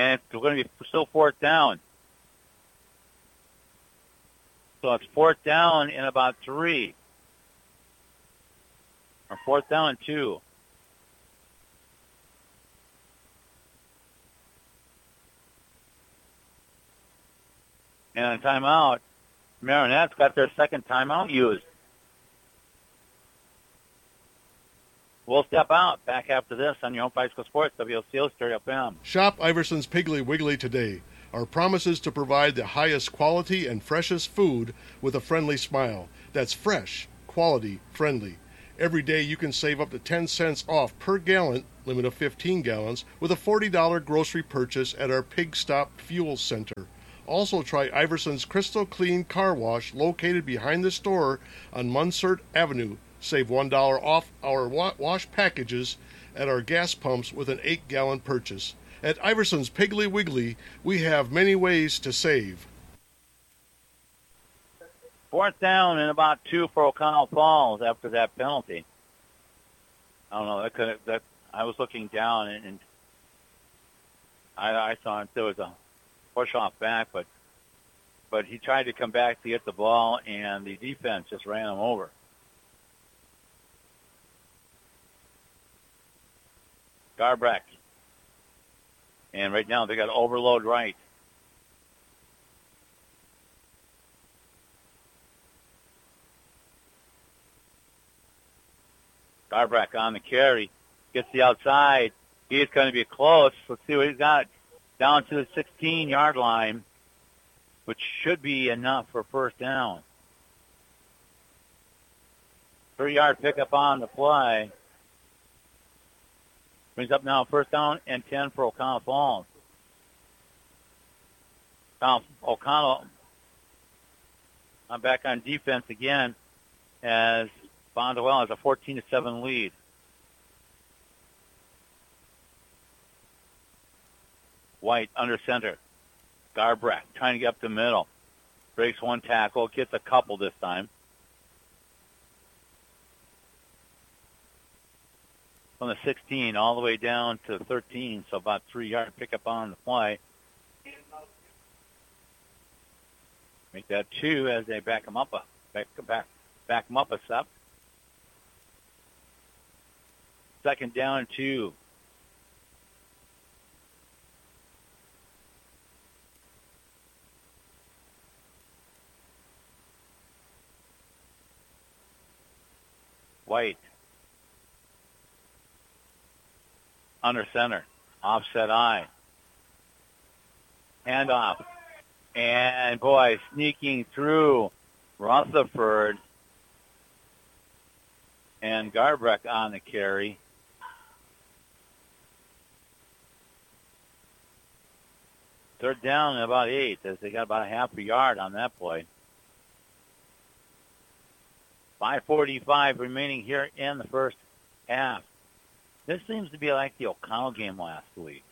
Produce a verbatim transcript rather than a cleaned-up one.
and it's going to be still fourth down. So it's fourth down in about three. Or fourth down and two. And on timeout, Marinette's got their second timeout used. We'll step out. Back after this on your home for high school sports, W O C O Stereo F M. Shop Iverson's Piggly Wiggly today. Our promise is to provide the highest quality and freshest food with a friendly smile. That's fresh, quality, friendly. Every day you can save up to ten cents off per gallon, limit of fifteen gallons, with a forty dollars grocery purchase at our Pig Stop Fuel Center. Also try Iverson's Crystal Clean Car Wash located behind the store on Munsert Avenue. Save one dollar off our wa- wash packages at our gas pumps with an eight gallon purchase. At Iverson's Piggly Wiggly, we have many ways to save. Fourth down and about two for O'Connell Falls after that penalty. I don't know. That could have, that I was looking down and, and I, I saw there was a push off back, but but he tried to come back to get the ball, and the defense just ran him over. Garbrecht. And right now they got overload right. Garbrecht on the carry. Gets the outside. He's going to be close. Let's see what he's got. Down to the sixteen-yard line, which should be enough for first down. Three-yard pickup on the play. Brings up now first down and ten for O'Connell Falls. Now O'Connell, I'm back on defense again as Bondwell has a fourteen to seven lead. White under center. Garbrecht trying to get up the middle. Breaks one tackle, gets a couple this time. From the sixteen all the way down to thirteen, so about three-yard pickup on the play. Make that two as they back him up a back back back him up a step. Second down and two. White. Under center. Offset eye. Handoff. And, boy, sneaking through Rutherford. And Garbrecht on the carry. Third down and about eight, as they got about a half a yard on that play. five forty-five remaining here in the first half. This seems to be like the O'Connell game last week.